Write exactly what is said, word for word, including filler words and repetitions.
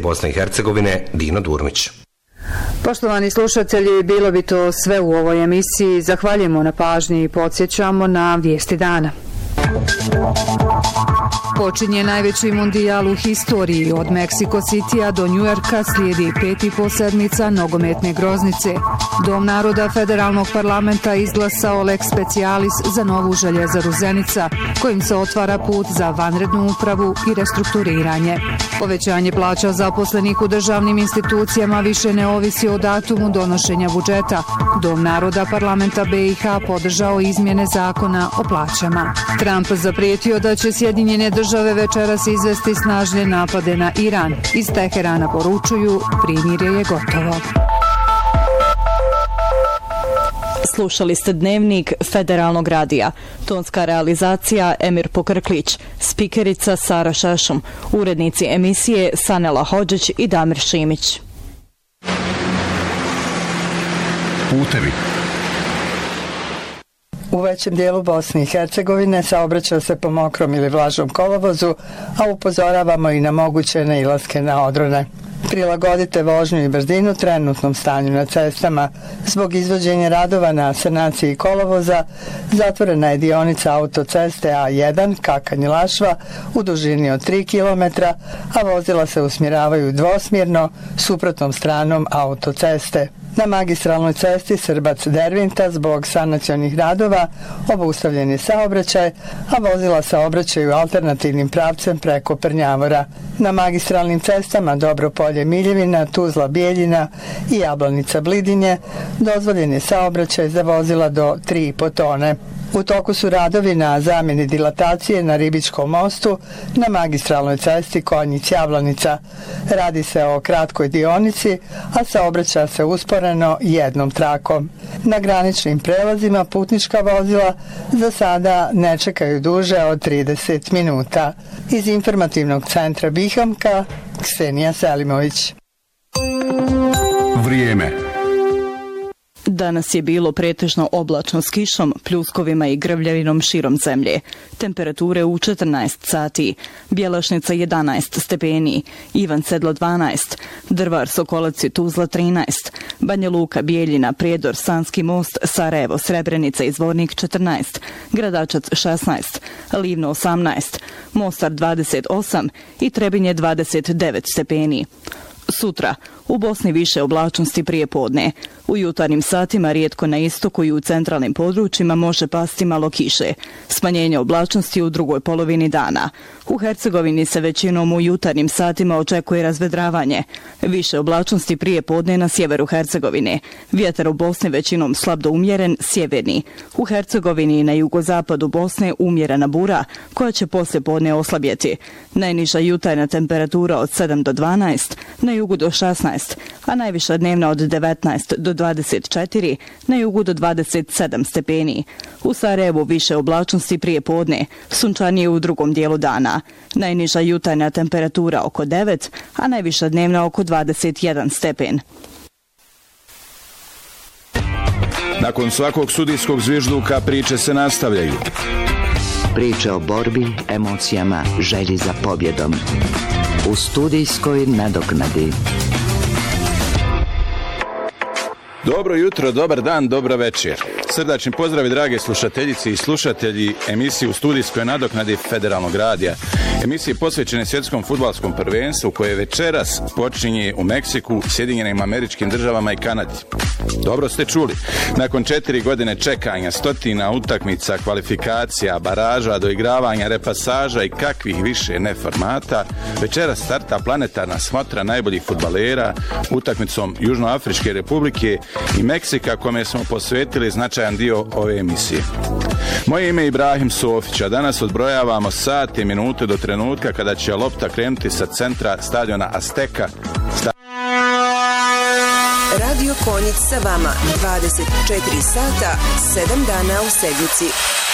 Bosne i Hercegovine Dino Durmić. Poštovani slušatelji, bilo bi to sve u ovoj emisiji. Zahvaljujemo na pažnji i podsjećamo na vijesti dana. Počinje najveći mundijal u historiji. Od Meksiko Citya do Njujorka slijedi pet i po sedmica nogometne groznice. Dom naroda Federalnog parlamenta izglasao lex specialis za novu Željezaru Zenica, kojim se otvara put za vanrednu upravu i restrukturiranje. Povećanje plaća zaposlenih u državnim institucijama više ne ovisi o datumu donošenja budžeta. Dom naroda parlamenta B i H podržao izmjene zakona o plaćama. Trump zaprijetio da će Sjedinjene države večeras izvesti snažne napade na Iran. Iz Teherana poručuju, primirje je gotovo. Slušali ste Dnevnik Federalnog radija. Tonska realizacija Emir Pokrklić, spikerica Sara Šešum, urednici emisije Sanela Hodžić i Damir Šimić. Putevi. U većem dijelu Bosne i Hercegovine saobraća se po mokrom ili vlažnom kolovozu, a upozoravamo i na moguće nailaske na odrone. Prilagodite vožnju i brzinu trenutnom stanju na cestama. Zbog izvođenja radova na sanaciji kolovoza zatvorena je dionica autoceste A jedan Kakanj-Lašva u dužini od tri kilometra, a vozila se usmjeravaju dvosmjerno suprotnom stranom autoceste. Na magistralnoj cesti Srbac-Dervinta zbog sanacionih radova obustavljen je saobraćaj, a vozila saobraćaju alternativnim pravcem preko Prnjavora. Na magistralnim cestama Dobropolje-Miljevina, Tuzla-Bijeljina i Jablanica-Blidinje dozvoljen je saobraćaj za vozila do tri i po tone. U toku su radovi na zamjeni dilatacije na Ribičkom mostu na magistralnoj cesti Konjic-Jablanica. Radi se o kratkoj dionici, a saobraća se usporeno jednom trakom. Na graničnim prelazima putnička vozila za sada ne čekaju duže od trideset minuta. Iz informativnog centra Bihamka, Ksenija Selimović. Vrijeme. Danas je bilo pretežno oblačno s kišom, pljuskovima i grvljavinom širom zemlje. Temperature u četrnaest sati. Bjelašnica jedanaest stepeni, Ivan Sedlo dvanaest, Drvar, Sokolac i Tuzla trinaest, Banja Luka, Bijeljina, Prijedor, Sanski most, Sarajevo, Srebrenica i Zvornik četrnaest, Gradačac šesnaest, Livno osamnaest, Mostar dvadeset osam i Trebinje dvadeset devet stepeni. Sutra, u Bosni više oblačnosti prije podne. U jutarnjim satima rijetko na istoku i u centralnim područjima može pasti malo kiše. Smanjenje oblačnosti u drugoj polovini dana. U Hercegovini se većinom u jutarnjim satima očekuje razvedravanje. Više oblačnosti prije podne na sjeveru Hercegovine. Vjetar u Bosni većinom slab do umjeren, sjeverni. U Hercegovini i na jugozapadu Bosne umjerena bura, koja će poslije podne oslabjeti. Najniža jutarnja temperatura od sedam do dvanaest, na jugu do šesnaest, a najviša dnevna od devetnaest do dvadeset četiri, na jugu do dvadeset sedam stepeni. U Sarajevu više oblačnosti prije podne, sunčanije u drugom dijelu dana. Najniža jutarnja temperatura oko devet, a najviša dnevna oko dvadeset jedan stepen. Nakon svakog sudijskog zvižduka priče se nastavljaju. Priče o borbi, emocijama, želji za pobjedom. U studijskoj nadoknadi. Dobro jutro, dobar dan, dobro večer. Srdačni pozdravi drage slušateljice i slušatelji emisije u studijskoj nadoknadi Federalnog radija. Emisije posvećene svjetskom fudbalskom prvenstvu koje večeras počinje u Meksiku, Sjedinjenim Američkim Državama i Kanadi. Dobro ste čuli. Nakon četiri godine čekanja, stotina utakmica, kvalifikacija, baraža, doigravanja, repasaža i kakvih više neformata, večeras starta planetarna smotra najboljih fudbalera utakmicom Južnoafričke republike i Meksika, kome smo posvetili značajan dio ove emisije. Moje ime je Ibrahim Sofić, a danas odbrojavamo sate i minute do trenutka kada će lopta krenuti sa centra stadiona Azteka. Sta... Radio Konjic sa vama dvadeset četiri sata, sedam dana u sedmici.